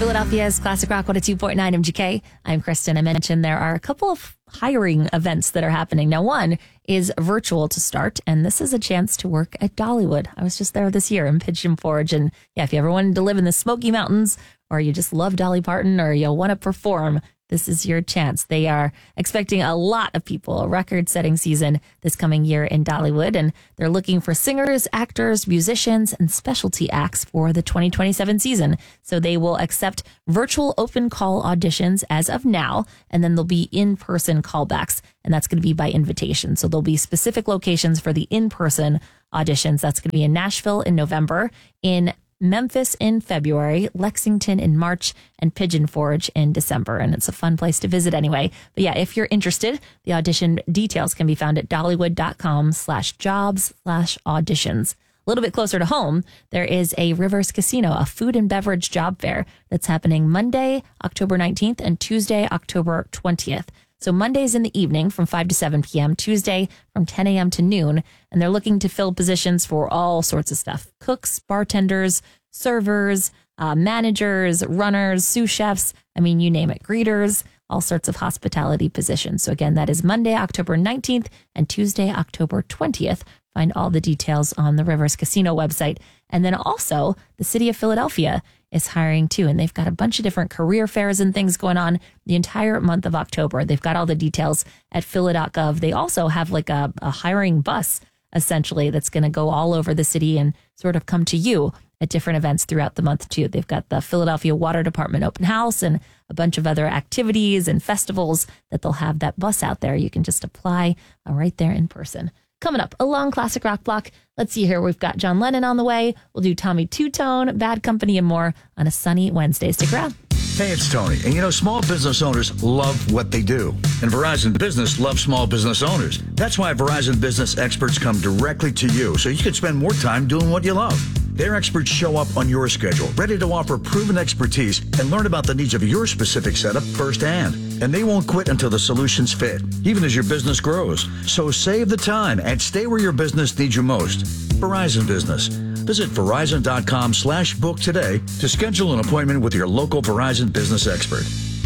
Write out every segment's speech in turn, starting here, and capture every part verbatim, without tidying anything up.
Philadelphia's Classic Rock one oh two point nine M G K. I'm Kristen. I mentioned there are a couple of hiring events that are happening. Now, one is virtual to start, and this is a chance to work at Dollywood. I was just there this year in Pigeon Forge, and yeah, if you ever wanted to live in the Smoky Mountains, or you just love Dolly Parton, or you want to perform, this is your chance. They are expecting a lot of people, a record-setting season this coming year in Dollywood, and they're looking for singers, actors, musicians, and specialty acts for the twenty twenty-seven season. So they will accept virtual open call auditions as of now, and then there'll be in-person callbacks, and that's going to be by invitation. So there'll be specific locations for the in-person auditions. That's going to be in Nashville in November, in Memphis in February, Lexington in March, and Pigeon Forge in December. And it's a fun place to visit anyway. But yeah, if you're interested, the audition details can be found at dollywood.com slash jobs slash auditions. A little bit closer to home, there is a Rivers Casino, a food and beverage job fair that's happening Monday, October nineteenth and Tuesday, October twentieth. So Monday's in the evening from five to seven p.m., Tuesday from ten a.m. to noon, and they're looking to fill positions for all sorts of stuff. Cooks, bartenders, servers, uh, managers, runners, sous chefs, I mean, you name it, greeters, all sorts of hospitality positions. So again, that is Monday, October nineteenth and Tuesday, October twentieth. Find all the details on the Rivers Casino website. And then also the city of Philadelphia is hiring too. And they've got a bunch of different career fairs and things going on the entire month of October. They've got all the details at philly dot gov. They also have like a, a hiring bus, essentially, that's going to go all over the city and sort of come to you at different events throughout the month too. They've got the Philadelphia Water Department open house and a bunch of other activities and festivals that they'll have that bus out there. You can just apply uh, right there in person. Coming up, a long classic rock block. Let's see here. We've got John Lennon on the way. We'll do Tommy Two-Tone, Bad Company, and more on a sunny Wednesday. Stick around. Hey, it's Tony. And you know, small business owners love what they do. And Verizon Business loves small business owners. That's why Verizon Business experts come directly to you so you can spend more time doing what you love. Their experts show up on your schedule, ready to offer proven expertise and learn about the needs of your specific setup firsthand. And they won't quit until the solutions fit, even as your business grows. So save the time and stay where your business needs you most. Verizon Business. Visit Verizon.com slash book today to schedule an appointment with your local Verizon Business expert.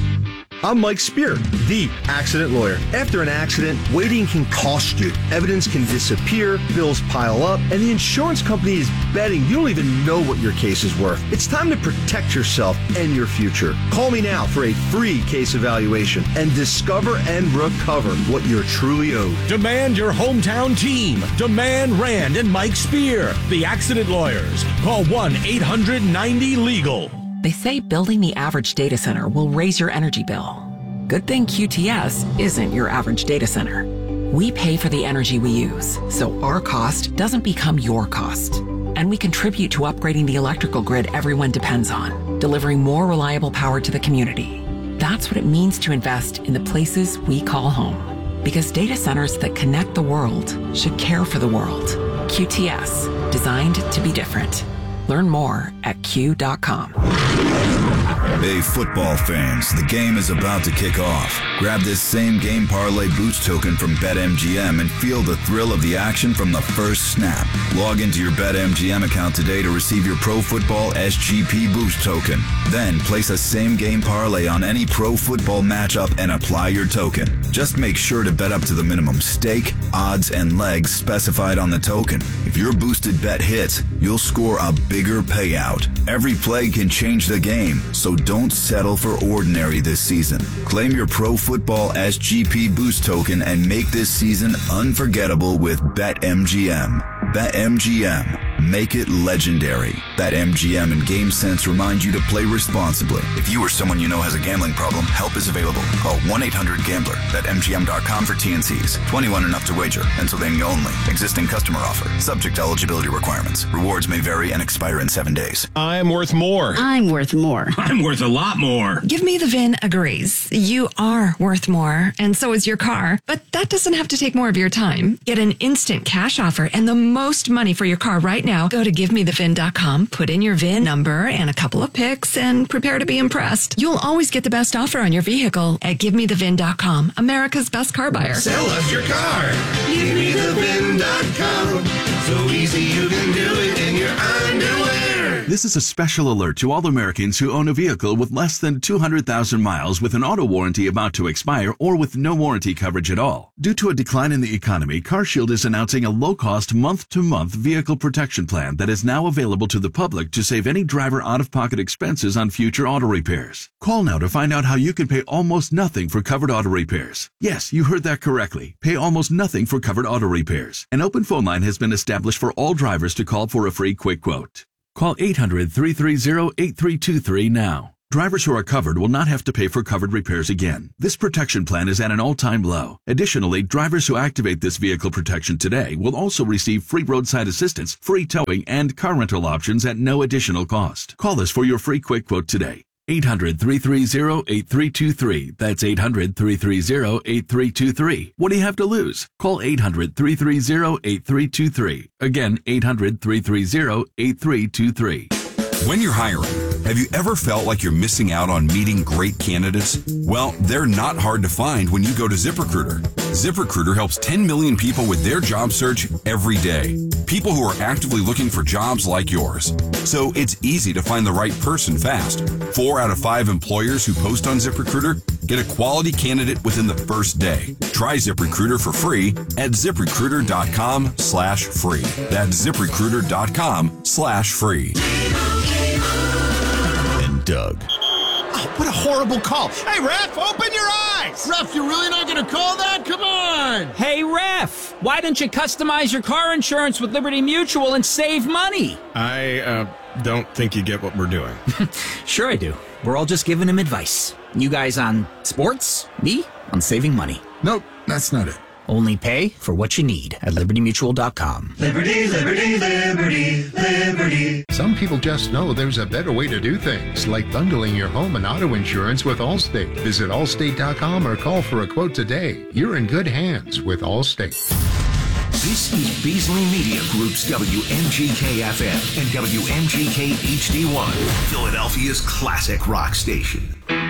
I'm Mike Spear, the accident lawyer. After an accident, waiting can cost you. Evidence can disappear, bills pile up, and the insurance company is betting you don't even know what your case is worth. It's time to protect yourself and your future. Call me now for a free case evaluation and discover and recover what you're truly owed. Demand your hometown team. Demand Rand and Mike Spear, the accident lawyers. Call one eight hundred ninety legal. They say building the average data center will raise your energy bill. Good thing Q T S isn't your average data center. We pay for the energy we use, so our cost doesn't become your cost. And we contribute to upgrading the electrical grid everyone depends on, delivering more reliable power to the community. That's what it means to invest in the places we call home. Because data centers that connect the world should care for the world. Q T S, designed to be different. Learn more at Q dot com. Hey, football fans, the game is about to kick off. Grab this same game parlay boost token from BetMGM and feel the thrill of the action from the first snap. Log into your BetMGM account today to receive your Pro Football S G P boost token. Then place a same game parlay on any pro football matchup and apply your token. Just make sure to bet up to the minimum stake, odds, and legs specified on the token. If your boosted bet hits, you'll score a bigger payout. Every play can change the game, so don't settle for ordinary this season. Claim your Pro Football S G P boost token and make this season unforgettable with BetMGM. BetMGM. Make it legendary. BetMGM and GameSense remind you to play responsibly. If you or someone you know has a gambling problem, help is available. Call one eight hundred gambler. Bet M G M dot com for T N Cs. twenty-one and up to wager. Pennsylvania only. Existing customer offer. Subject to eligibility requirements. Rewards may vary and expire in seven days. I'm worth more. I'm worth more. I'm worth a lot more. Give Me the V I N agrees. You are worth more, and so is your car. But that doesn't have to take more of your time. Get an instant cash offer and the most money for your car right now. Go to give me the V I N dot com, put in your V I N number and a couple of pics, and prepare to be impressed. You'll always get the best offer on your vehicle at give me the V I N dot com, America's best car buyer. Sell us your car. give me the V I N dot com. So easy you can do it in your underwear. This is a special alert to all Americans who own a vehicle with less than two hundred thousand miles with an auto warranty about to expire or with no warranty coverage at all. Due to a decline in the economy, CarShield is announcing a low-cost month-to-month vehicle protection plan that is now available to the public to save any driver out-of-pocket expenses on future auto repairs. Call now to find out how you can pay almost nothing for covered auto repairs. Yes, you heard that correctly. Pay almost nothing for covered auto repairs. An open phone line has been established for all drivers to call for a free quick quote. Call eight hundred, three three zero, eight three two three now. Drivers who are covered will not have to pay for covered repairs again. This protection plan is at an all-time low. Additionally, drivers who activate this vehicle protection today will also receive free roadside assistance, free towing, and car rental options at no additional cost. Call us for your free quick quote today. eight hundred, three three zero, eight three two three. That's eight hundred, three three zero, eight three two three. What do you have to lose? Call eight hundred, three three zero, eight three two three. Again, eight hundred, three three zero, eight three two three. When you're hiring, have you ever felt like you're missing out on meeting great candidates? Well, they're not hard to find when you go to ZipRecruiter. ZipRecruiter helps ten million people with their job search every day. People who are actively looking for jobs like yours. So it's easy to find the right person fast. Four out of five employers who post on ZipRecruiter get a quality candidate within the first day. Try ZipRecruiter for free at ZipRecruiter.com slash free. That's ZipRecruiter.com slash free. Doug. Oh, what a horrible call. Hey, ref, open your eyes. Ref, you're really not going to call that? Come on. Hey, ref, why don't you customize your car insurance with Liberty Mutual and save money? I uh, don't think you get what we're doing. Sure I do. We're all just giving him advice. You guys on sports, me on saving money. Nope, that's not it. Only pay for what you need at liberty mutual dot com. Liberty, liberty, liberty, liberty. Some people just know there's a better way to do things, like bundling your home and auto insurance with Allstate. Visit allstate dot com or call for a quote today. You're in good hands with Allstate. This is Beasley Media Group's W M G K F M and W M G K H D one, Philadelphia's classic rock station.